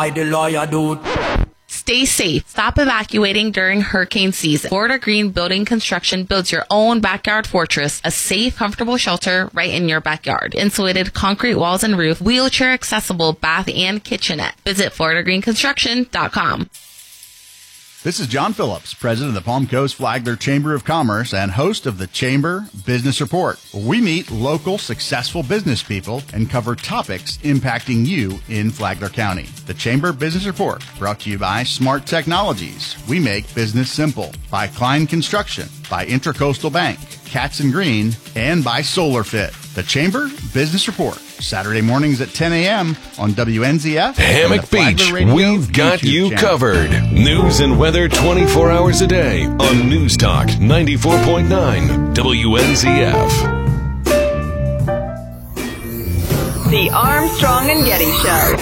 the lawyer dude. Stay safe. Stop evacuating during hurricane season. Florida Green Building Construction builds your own backyard fortress, a safe, comfortable shelter right in your backyard. Insulated concrete walls and roof, wheelchair accessible bath and kitchenette. Visit FloridaGreenConstruction.com. This is John Phillips, president of the Palm Coast Flagler Chamber of Commerce and host of the Chamber Business Report. We meet local, successful business people and cover topics impacting you in Flagler County. The Chamber Business Report, brought to you by Smart Technologies. We make business simple. By Klein Construction, by Intracoastal Bank, Katz and Green, and by SolarFit. The Chamber Business Report, Saturday mornings at 10 a.m. on WNZF. Hammock Beach, we've got you covered. News and weather 24 hours a day on News Talk 94.9 WNZF. The Armstrong and Getty Show.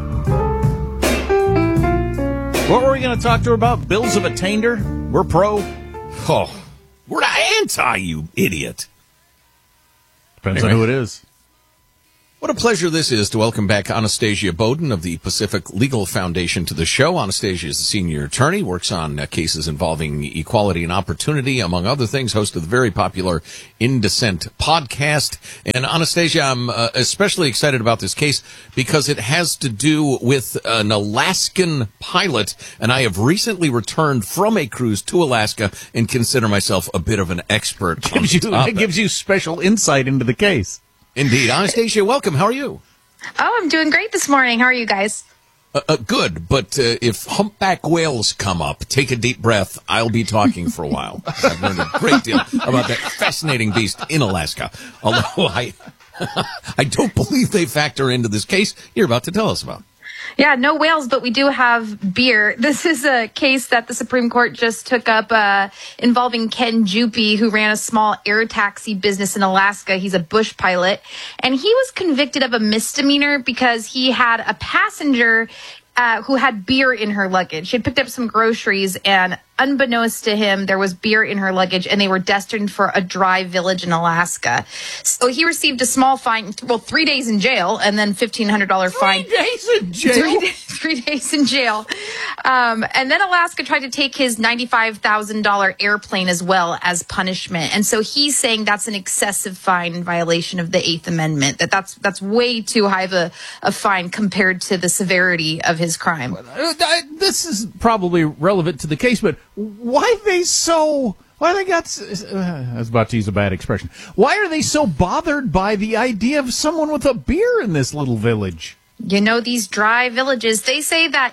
What were we going to talk to her about? Bills of attainder? We're pro. Oh, we're anti, you idiot. Depends on who it is. What a pleasure this is to welcome back Anastasia Bowden of the Pacific Legal Foundation to the show. Anastasia is a senior attorney, works on cases involving equality and opportunity, among other things, host of the very popular In Dissent podcast. And Anastasia, I'm especially excited about this case because it has to do with an Alaskan pilot, and I have recently returned from a cruise to Alaska and consider myself a bit of an expert. It gives you special insight into the case. Indeed. Anastasia, welcome. How are you? Oh, I'm doing great this morning. How are you guys? Good, but if humpback whales come up, take a deep breath. I'll be talking for a while. I've learned a great deal about that fascinating beast in Alaska. Although I don't believe they factor into this case you're about to tell us about. Yeah, no whales, but we do have beer. This is a case that the Supreme Court just took up involving Ken Jupi, who ran a small air taxi business in Alaska. He's a bush pilot, and he was convicted of a misdemeanor because he had a passenger who had beer in her luggage. She had picked up some groceries, and unbeknownst to him, there was beer in her luggage, and they were destined for a dry village in Alaska. So he received a small fine, 3 days in jail, and then $1,500 fine. 3 days in jail? 3 days in jail. And then Alaska tried to take his $95,000 airplane as well as punishment. And so he's saying that's an excessive fine in violation of the Eighth Amendment, that's way too high of a fine compared to the severity of his crime. This is probably relevant to the case, but why are they so... I was about to use a bad expression. Why are they so bothered by the idea of someone with a beer in this little village? You know, these dry villages, they say that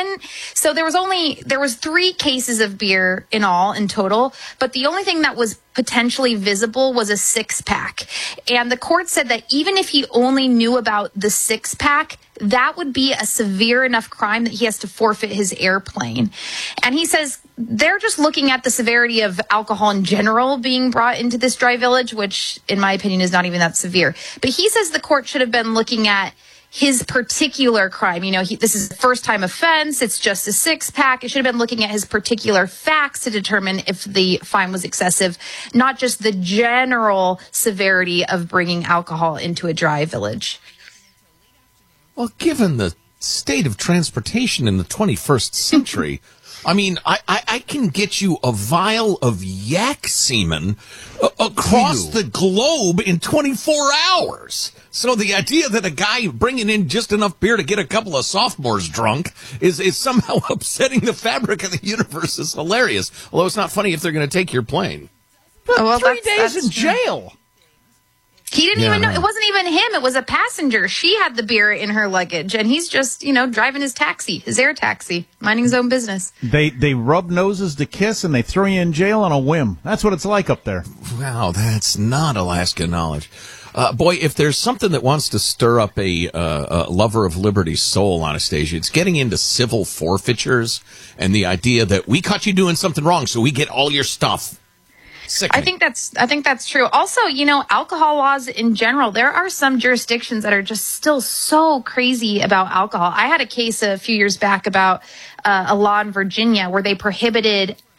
there was 3 cases of beer in total, but the only thing that was potentially visible was a 6-pack. And the court said that even if he only knew about the 6-pack, that would be a severe enough crime that he has to forfeit his airplane. And he says they're just looking at the severity of alcohol in general being brought into this dry village, which in my opinion is not even that severe. But he says the court should have been looking at his particular crime. You know, this is a first-time offense. It's just a 6-pack. It should have been looking at his particular facts to determine if the fine was excessive, not just the general severity of bringing alcohol into a dry village. Well, given the state of transportation in the 21st century, I mean, I can get you a vial of yak semen across the globe in 24 hours. So the idea that a guy bringing in just enough beer to get a couple of sophomores drunk is somehow upsetting the fabric of the universe is hilarious. Although it's not funny if they're going to take your plane. But 3 days in jail. He didn't even know. It wasn't even him. It was a passenger. She had the beer in her luggage, and he's just, driving his taxi, his air taxi, minding his own business. They rub noses to kiss, and they throw you in jail on a whim. That's what it's like up there. Wow, that's not Alaska knowledge. Boy, if there's something that wants to stir up a lover of liberty's soul, Anastasia, it's getting into civil forfeitures and the idea that we caught you doing something wrong, so we get all your stuff. Sickening. I think that's true. Also, alcohol laws in general, there are some jurisdictions that are just still so crazy about alcohol. I had a case a few years back about a law in Virginia where they prohibited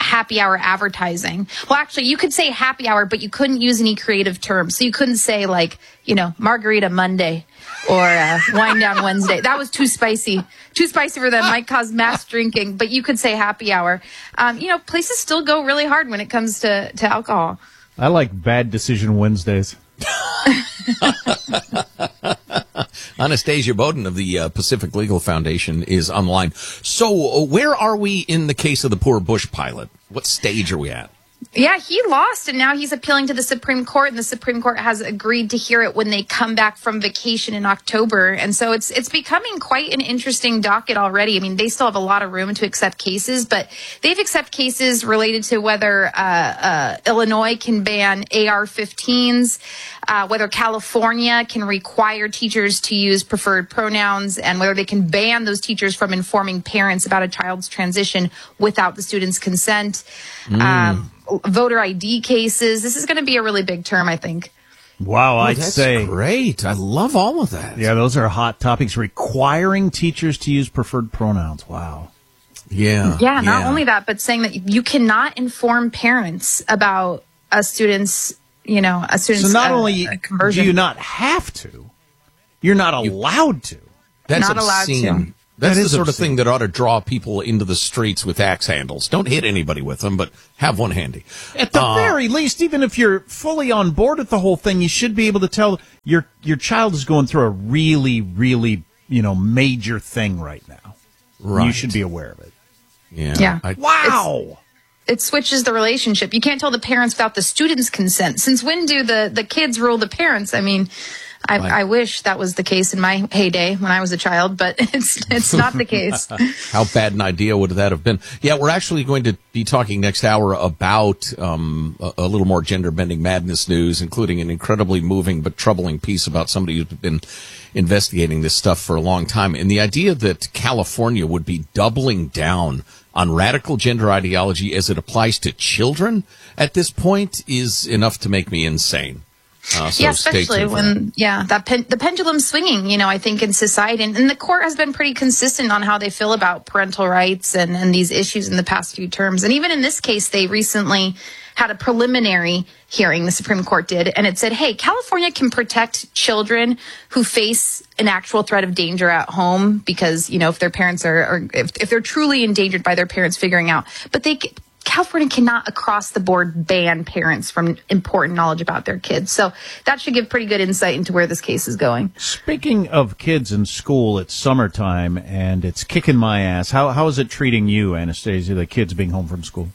happy hour advertising. Well, actually, you could say happy hour, but you couldn't use any creative terms. So you couldn't say like, Margarita Monday or Wine Down Wednesday. That was too spicy for them. Might cause mass drinking, but you could say happy hour. Places still go really hard when it comes to alcohol. I like Bad Decision Wednesdays. Anastasia Bowden of the Pacific Legal Foundation is online. So where are we in the case of the poor Bush pilot? What stage are we at? Yeah, he lost, and now he's appealing to the Supreme Court, and the Supreme Court has agreed to hear it when they come back from vacation in October. And so it's becoming quite an interesting docket already. I mean, they still have a lot of room to accept cases, but they've accepted cases related to whether Illinois can ban AR-15s, whether California can require teachers to use preferred pronouns, and whether they can ban those teachers from informing parents about a child's transition without the student's consent. Voter ID cases. This is going to be a really big term, I think. Wow, I'd that's say. Great. I love all of that. Yeah, those are hot topics. Requiring teachers to use preferred pronouns. Wow. Yeah. Yeah, not only that, but saying that you cannot inform parents about a student's, So not only conversion. do you not have to, you're not allowed to. That's Not allowed obscene. to. That's That the is sort of obscene. thing that ought to draw people into the streets with axe handles. Don't hit anybody with them, but have one handy. At the very least, even if you're fully on board with the whole thing, you should be able to tell your child is going through a really, really, major thing right now. Right. You should be aware of it. Yeah. Wow. It switches the relationship. You can't tell the parents without the student's consent. Since when do the kids rule the parents? I mean, I wish that was the case in my heyday when I was a child, but it's not the case. How bad an idea would that have been? Yeah, we're actually going to be talking next hour about a little more gender-bending madness news, including an incredibly moving but troubling piece about somebody who's been investigating this stuff for a long time. And the idea that California would be doubling down on radical gender ideology as it applies to children at this point is enough to make me insane. So especially when, the pendulum's swinging, I think in society. And the court has been pretty consistent on how they feel about parental rights and these issues in the past few terms. And even in this case, they recently had a preliminary hearing, the Supreme Court did, and it said, hey, California can protect children who face an actual threat of danger at home because, if their parents if they're truly endangered by their parents figuring out. But California cannot across the board ban parents from important knowledge about their kids. So that should give pretty good insight into where this case is going. Speaking of kids in school, it's summertime and it's kicking my ass. How is it treating you, Anastasia, the kids being home from school?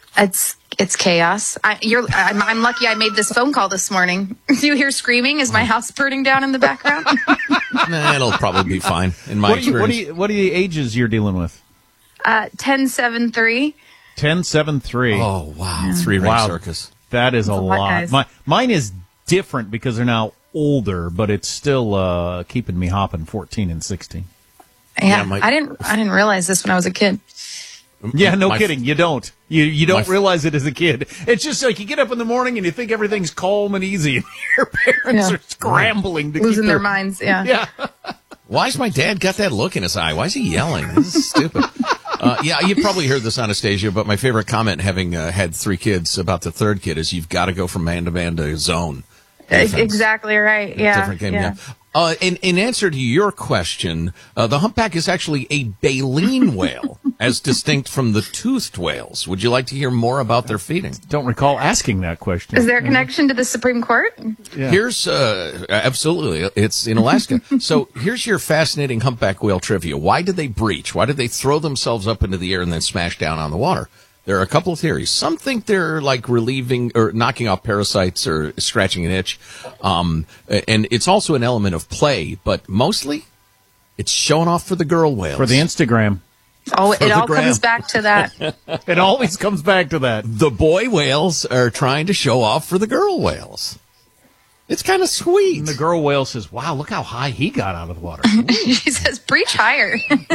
It's chaos. I'm lucky I made this phone call this morning. Do you hear screaming? Is my house burning down in the background? Nah, it'll probably be fine in my experience. What are the ages you're dealing with? 10, 7, 3. 10, 7, 3. Oh, wow. Three-ring circus. That is a lot, lot. Mine is different because they're now older, but it's still keeping me hopping 14 and 16. Yeah, I didn't realize this when I was a kid. Yeah, no kidding. You don't. You don't realize it as a kid. It's just like you get up in the morning and you think everything's calm and easy, and your parents are scrambling to losing their minds. Yeah. Why's my dad got that look in his eye? Why is he yelling? This is stupid. You probably heard this, Anastasia, but my favorite comment, having had 3 kids, about the third kid is you've got to go from man to man to zone. Defense. Exactly right. Yeah. Different game. Yeah. In answer to your question, the humpback is actually a baleen whale, as distinct from the toothed whales. Would you like to hear more about their feeding? Don't recall asking that question. Is there a connection to the Supreme Court? Yeah. Here's absolutely, it's in Alaska. So here's your fascinating humpback whale trivia. Why did they breach? Why did they throw themselves up into the air and then smash down on the water? There are a couple of theories. Some think they're like relieving or knocking off parasites or scratching an itch. And it's also an element of play, but mostly it's showing off for the girl whales. For the Instagram. Oh, it all comes back to that. It always comes back to that. The boy whales are trying to show off for the girl whales. It's kind of sweet. And the girl whale says, wow, look how high he got out of the water. She says, breach higher.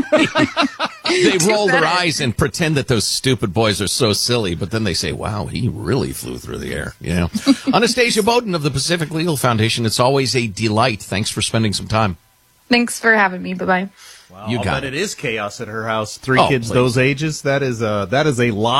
They roll their eyes and pretend that those stupid boys are so silly, but then they say, wow, he really flew through the air. Anastasia Bowden of the Pacific Legal Foundation, it's always a delight. Thanks for spending some time. Thanks for having me. Bye-bye. Wow, You got it is chaos at her house. 3 kids please. those ages. That is a lot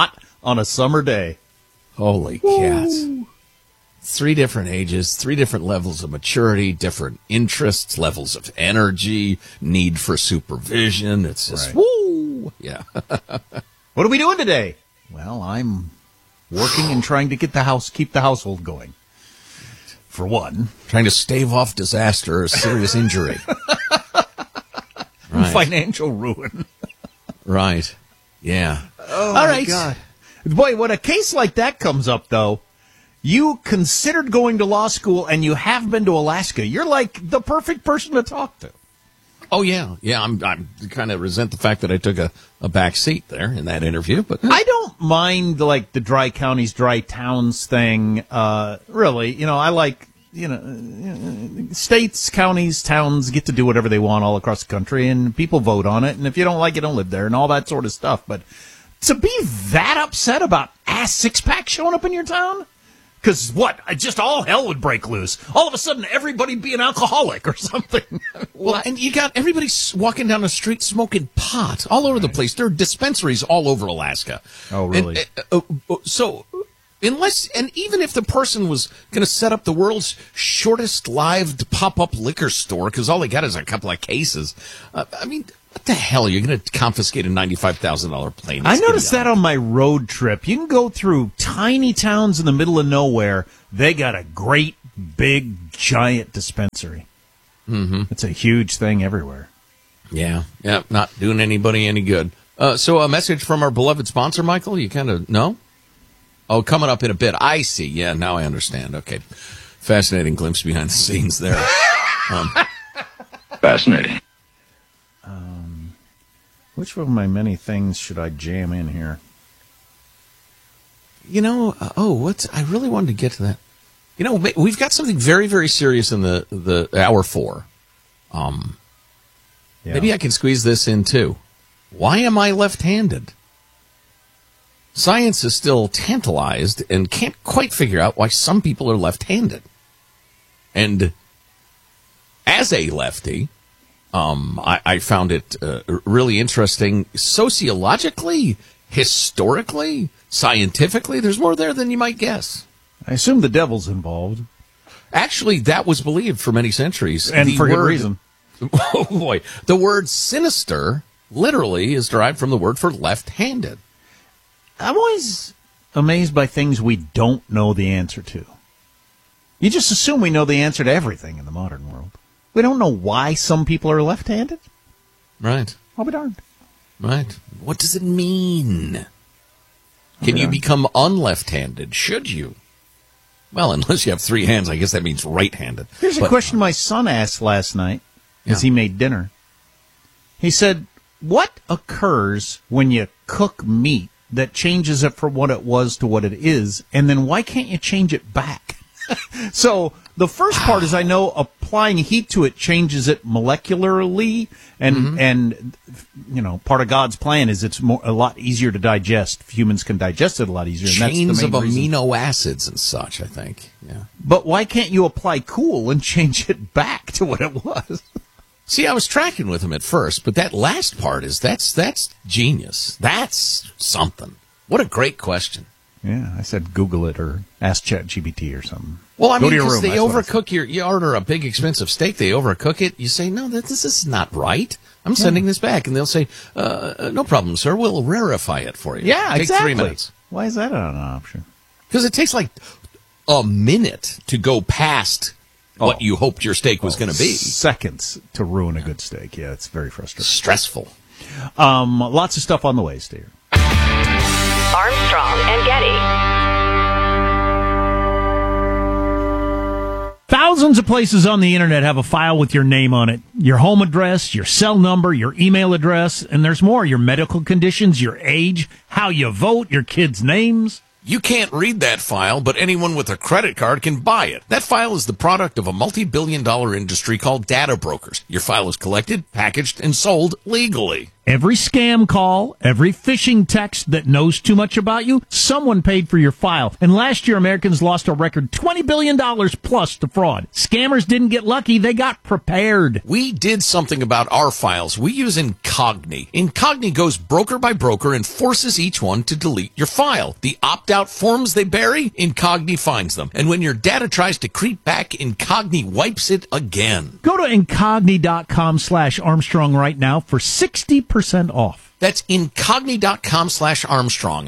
on a summer day. Holy cats. 3 different ages, 3 different levels of maturity, different interests, levels of energy, need for supervision. It's just, woo! Yeah. What are we doing today? Well, I'm working and trying to keep the household going. For one. Trying to stave off disaster or serious injury. Right. Financial ruin. Right. Yeah. Oh, all right. God. Boy, when a case like that comes up, though, you considered going to law school and you have been to Alaska. You're like the perfect person to talk to. Oh, yeah. Yeah, I'm kind of resent the fact that I took a back seat there in that interview. But I don't mind, like, the dry counties, dry towns thing. Really, I like, states, counties, towns get to do whatever they want all across the country, and people vote on it. And if you don't like it, don't live there and all that sort of stuff. But to be that upset about ass six-pack showing up in your town? Because just all hell would break loose. All of a sudden, everybody be an alcoholic or something. Well, and you got everybody walking down the street smoking pot all over the place. There are dispensaries all over Alaska. Oh, really? So, even if the person was going to set up the world's shortest lived pop-up liquor store, because all they got is a couple of cases, what the hell? You're going to confiscate a $95,000 plane? I noticed that on my road trip. You can go through tiny towns in the middle of nowhere. They got a great, big, giant dispensary. Mm-hmm. It's a huge thing everywhere. Yeah, not doing anybody any good. So a message from our beloved sponsor, Michael? You kind of know? Oh, coming up in a bit. I see. Yeah, now I understand. Okay. Fascinating glimpse behind the scenes there. Fascinating. Which of my many things should I jam in here? I really wanted to get to that. We've got something very, very serious in the hour 4. Maybe I can squeeze this in too. Why am I left-handed? Science is still tantalized and can't quite figure out why some people are left-handed. And as a lefty, I found it really interesting sociologically, historically, scientifically. There's more there than you might guess. I assume the devil's involved. Actually, that was believed for many centuries. And for good reason. Oh, boy. The word sinister literally is derived from the word for left-handed. I'm always amazed by things we don't know the answer to. You just assume we know the answer to everything in the modern world. We don't know why some people are left-handed. Right. I'll be darned. Right. What does it mean? Can you become unleft-handed? Should you? Well, unless you have 3 hands, I guess that means right-handed. Here's a question my son asked last night as he made dinner. He said, what occurs when you cook meat that changes it from what it was to what it is, and then why can't you change it back? So the first part is I know applying heat to it changes it molecularly, and part of God's plan is it's a lot easier to digest. Humans can digest it a lot easier. And Chains that's the main of reason. amino acids and such, I think. Yeah. But why can't you apply cool and change it back to what it was? See, I was tracking with him at first, but that last part that's genius. That's something. What a great question. Yeah, I said Google it or ask ChatGPT or something. Well, I Go mean, to your because room, they overcook you order a big expensive steak, they overcook it. You say, no, this is not right. I'm sending this back. And they'll say, no problem, sir. We'll rarefy it for you. Yeah, Take exactly. 3 minutes. Why is that an option? Because it takes like a minute to go past what you hoped your steak was going to be. Seconds to ruin a good steak. Yeah, it's very frustrating. Stressful. Lots of stuff on the way, Steve. Armstrong and Getty. Thousands of places on the internet have a file with your name on it, your home address, your cell number, your email address, and there's more, your medical conditions, your age, how you vote, your kids' names. You can't read that file, but anyone with a credit card can buy it. That file is the product of a multi-billion-dollar industry called data brokers. Your file is collected, packaged, and sold legally. Every scam call, every phishing text that knows too much about you, someone paid for your file. And last year, Americans lost a record $20 billion plus to fraud. Scammers didn't get lucky. They got prepared. We did something about our files. We use Incogni. Incogni goes broker by broker and forces each one to delete your file. The opt-out forms they bury, Incogni finds them. And when your data tries to creep back, Incogni wipes it again. Go to incogni.com/Armstrong right now for 60% off. That's incogni.com/Armstrong.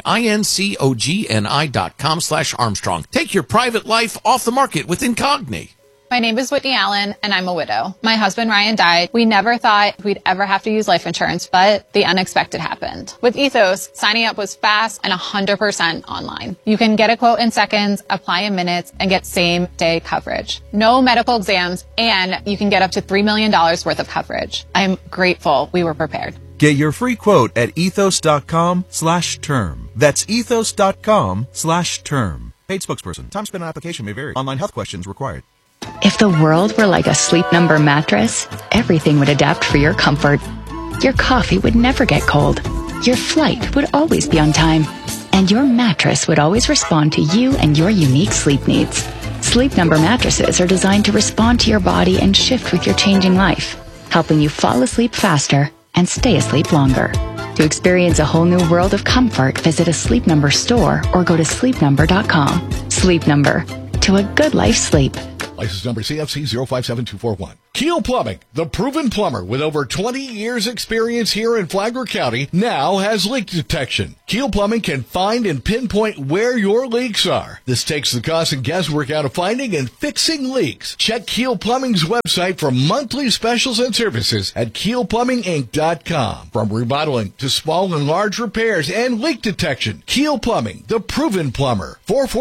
INCOGNI.com/Armstrong. Take your private life off the market with Incogni. My name is Whitney Allen, and I'm a widow. My husband, Ryan, died. We never thought we'd ever have to use life insurance, but the unexpected happened. With Ethos, signing up was fast and 100% online. You can get a quote in seconds, apply in minutes, and get same-day coverage. No medical exams, and you can get up to $3 million worth of coverage. I'm grateful we were prepared. Get your free quote at ethos.com/term. That's ethos.com/term. Paid spokesperson. Time spent on application may vary. Online health questions required. If the world were like a Sleep Number mattress, everything would adapt for your comfort. Your coffee would never get cold. Your flight would always be on time. And your mattress would always respond to you and your unique sleep needs. Sleep Number mattresses are designed to respond to your body and shift with your changing life, helping you fall asleep faster and stay asleep longer. To experience a whole new world of comfort, visit a Sleep Number store or go to sleepnumber.com. Sleep Number. To a good life sleep. License number CFC 057241. Keel Plumbing, the proven plumber with over 20 years experience here in Flagler County, now has leak detection. Keel Plumbing can find and pinpoint where your leaks are. This takes the cost and guesswork out of finding and fixing leaks. Check Keel Plumbing's website for monthly specials and services at KeelPlumbingInc.com. From remodeling to small and large repairs and leak detection, Keel Plumbing, the proven plumber.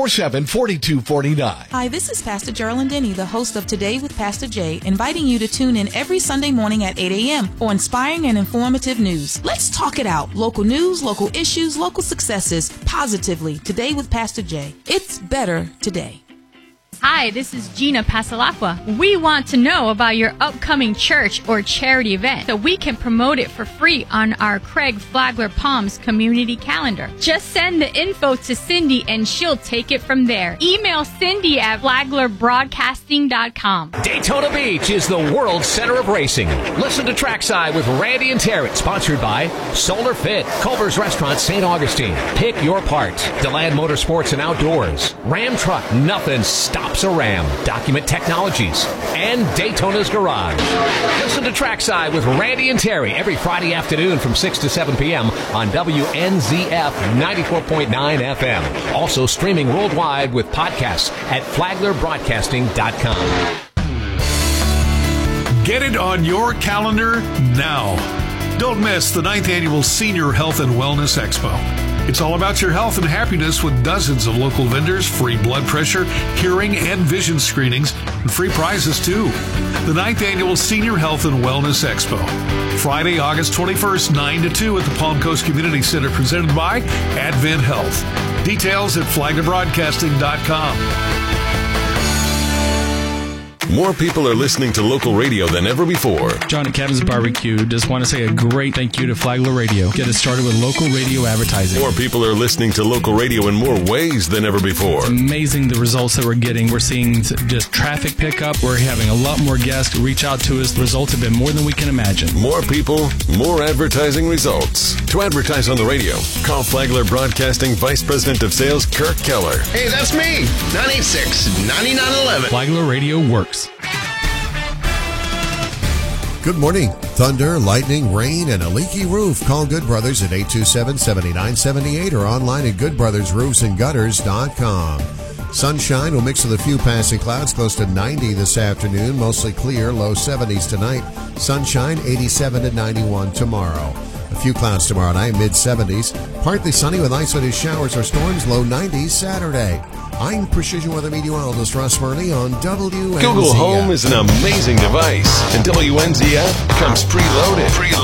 447-4249. Hi, this is Pastor Geraldine Denny, the host of Today with Pastor Jay, inviting you to tune in every Sunday morning at 8 a.m. for inspiring and informative news. Let's talk it out. Local news, local issues, local successes, positively. Today with Pastor Jay. It's better today. Hi, this is Gina Pasalacqua. We want to know about your upcoming church or charity event so we can promote it for free on our Craig Flagler Palms community calendar. Just send the info to Cindy and she'll take it from there. Email Cindy at flaglerbroadcasting.com. Daytona Beach is the world center of racing. Listen to Trackside with Randy and Tarrant, sponsored by Solar Fit, Culver's Restaurant, St. Augustine. Pick your part. DeLand Motorsports and Outdoors. Ram Truck, nothing stops a Ram. Document Technologies. And Daytona's Garage. Listen to Trackside with Randy and Terry every Friday afternoon from 6 to 7 p.m. on WNZF 94.9 FM. Also streaming worldwide with podcasts at flaglerbroadcasting.com. Get it on your calendar now. Don't miss the 9th Annual Senior Health and Wellness Expo. It's all about your health and happiness with dozens of local vendors, free blood pressure, hearing, and vision screenings, and free prizes too. The 9th Annual Senior Health and Wellness Expo. Friday, August 21st, 9 to 2 at the Palm Coast Community Center, presented by Advent Health. Details at flaglerbroadcasting.com. More people are listening to local radio than ever before. John at Kevin's Barbecue just want to say a great thank you to Flagler Radio. Get us started with local radio advertising. More people are listening to local radio in more ways than ever before. It's amazing the results that we're getting. We're seeing just traffic pickup. We're having a lot more guests reach out to us. The results have been more than we can imagine. More people, more advertising results. To advertise on the radio, call Flagler Broadcasting Vice President of Sales, Kirk Keller. Hey, that's me. 986-9911. Flagler Radio works. Good morning. Thunder, lightning, rain, and a leaky roof. Call Good Brothers at 827-7978 or online at goodbrothersroofsandgutters.com. Sunshine will mix with a few passing clouds, close to 90 this afternoon. Mostly clear, low 70s tonight. Sunshine, 87 to 91 tomorrow. A few clouds tomorrow night, mid-70s. Partly sunny with isolated showers or storms, low 90s Saturday. I'm Precision Weather Meteorologist Russ Murley on WNZF. Google Home is an amazing device, and WNZF comes preloaded.